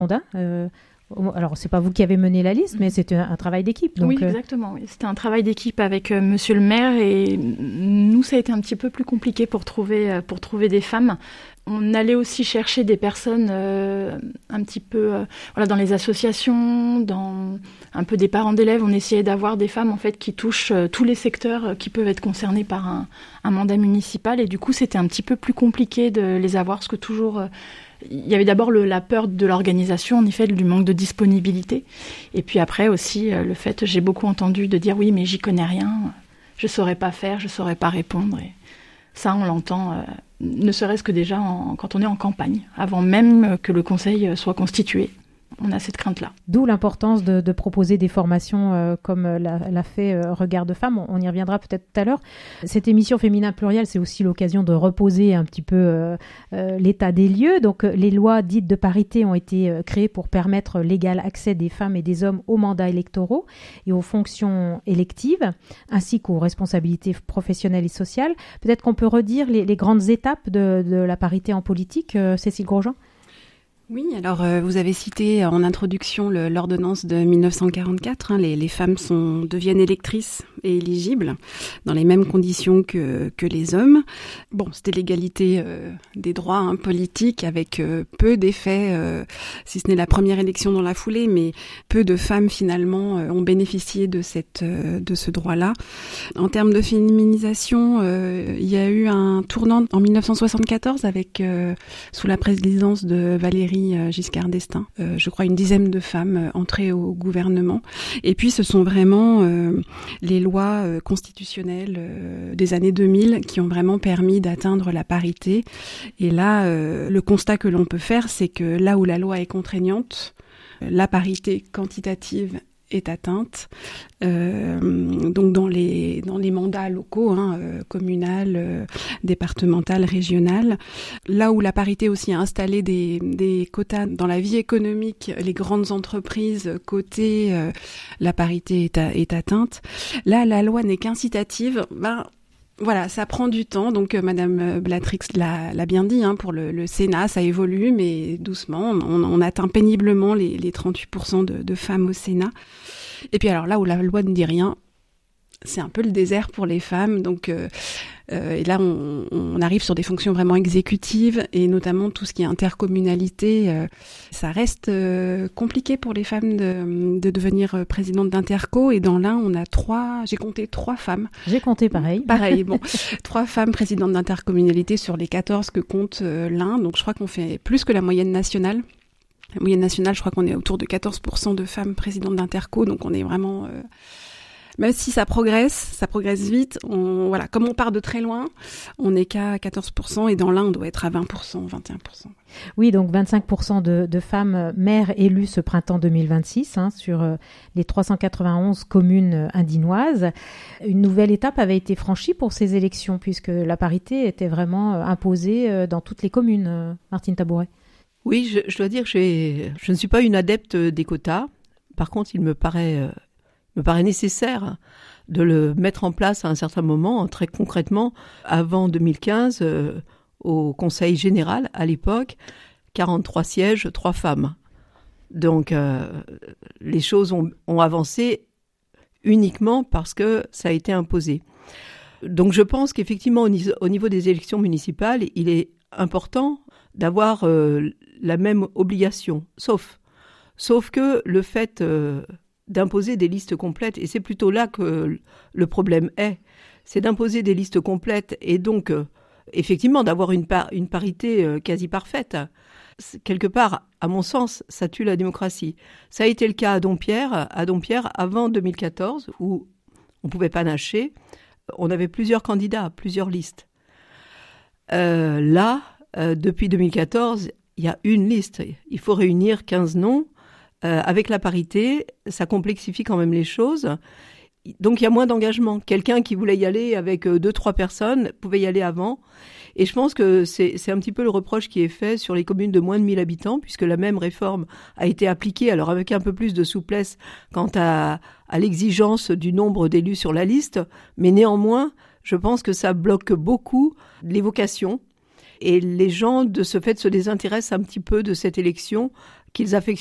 mandat. Alors, c'est pas vous qui avez mené la liste, mais c'était un travail d'équipe. Donc, oui, exactement. Oui. C'était un travail d'équipe avec Monsieur le maire, et nous, ça a été un petit peu plus compliqué pour trouver des femmes. On allait aussi chercher des personnes un petit peu dans les associations, dans un peu des parents d'élèves. On essayait d'avoir des femmes en fait qui touchent tous les secteurs qui peuvent être concernés par un mandat municipal. Et du coup, c'était un petit peu plus compliqué de les avoir, parce que toujours... il y avait d'abord la peur de l'organisation, en effet, du manque de disponibilité. Et puis après aussi, le fait, j'ai beaucoup entendu de dire « oui, mais j'y connais rien, je ne saurais pas faire, je ne saurais pas répondre ». Et ça, on l'entend, ne serait-ce que déjà quand on est en campagne, avant même que le conseil soit constitué. On a cette crainte-là. D'où l'importance de proposer des formations comme l'a fait Regard de Femmes. On y reviendra peut-être tout à l'heure. Cette émission Féminin Pluriel, c'est aussi l'occasion de reposer un petit peu l'état des lieux. Donc, les lois dites de parité ont été créées pour permettre l'égal accès des femmes et des hommes aux mandats électoraux et aux fonctions électives, ainsi qu'aux responsabilités professionnelles et sociales. Peut-être qu'on peut redire les grandes étapes de la parité en politique, Cécile Grosjean. Oui, alors vous avez cité en introduction l'ordonnance de 1944. Les femmes deviennent électrices et éligibles dans les mêmes conditions que les hommes. Bon, c'était l'égalité des droits politiques, avec peu d'effets, si ce n'est la première élection dans la foulée, mais peu de femmes finalement ont bénéficié de ce droit-là. En termes de féminisation, il y a eu un tournant en 1974 avec sous la présidence de Valérie Giscard d'Estaing, je crois une dizaine de femmes entrées au gouvernement. Et puis ce sont vraiment les lois constitutionnelles des années 2000 qui ont vraiment permis d'atteindre la parité. Et là, le constat que l'on peut faire, c'est que là où la loi est contraignante, la parité quantitative est atteinte. Donc dans les mandats locaux, communal, départemental, régional, là où la parité aussi a installé des quotas dans la vie économique, les grandes entreprises côté la parité est atteinte. Là, la loi n'est qu'incitative. Voilà, ça prend du temps, donc Madame Blatrix l'a bien dit, pour le Sénat, ça évolue, mais doucement, on atteint péniblement les 38% de femmes au Sénat. Et puis alors là où la loi ne dit rien, c'est un peu le désert pour les femmes, donc et là on arrive sur des fonctions vraiment exécutives, et notamment tout ce qui est intercommunalité, ça reste compliqué pour les femmes de devenir présidente d'interco, et dans l'Ain on a j'ai compté 3 femmes. J'ai compté pareil. Pareil, bon, 3 femmes présidentes d'intercommunalité sur les 14 que compte l'Ain, donc je crois qu'on fait plus que la moyenne nationale. La moyenne nationale, je crois qu'on est autour de 14% de femmes présidentes d'interco, donc on est vraiment... Même si ça progresse vite, comme on part de très loin, on n'est qu'à 14%, et dans l'Ain, on doit être à 20%, 21%. Oui, donc 25% de femmes maires élues ce printemps 2026 sur les 391 communes indinoises. Une nouvelle étape avait été franchie pour ces élections, puisque la parité était vraiment imposée dans toutes les communes. Martine Tabouret. Oui, je dois dire que je ne suis pas une adepte des quotas. Par contre, il me paraît nécessaire de le mettre en place à un certain moment, très concrètement. Avant 2015, au Conseil général, à l'époque, 43 sièges, 3 femmes. Donc, les choses ont avancé uniquement parce que ça a été imposé. Donc, je pense qu'effectivement, au niveau des élections municipales, il est important d'avoir la même obligation, sauf que le fait d'imposer des listes complètes, et c'est plutôt là que le problème c'est d'imposer des listes complètes, et donc effectivement d'avoir une parité quasi parfaite. Quelque part, à mon sens, ça tue la démocratie. Ça a été le cas à Dompierre avant 2014, où on ne pouvait pas nacher. On avait plusieurs candidats, plusieurs listes. Depuis 2014, il y a une liste. Il faut réunir 15 noms. Avec la parité, ça complexifie quand même les choses. Donc, il y a moins d'engagement. Quelqu'un qui voulait y aller avec 2-3 personnes pouvait y aller avant. Et je pense que c'est un petit peu le reproche qui est fait sur les communes de moins de 1000 habitants, puisque la même réforme a été appliquée, alors avec un peu plus de souplesse quant à l'exigence du nombre d'élus sur la liste. Mais néanmoins, je pense que ça bloque beaucoup les vocations. Et les gens, de ce fait, se désintéressent un petit peu de cette élection qu'ils affectionnent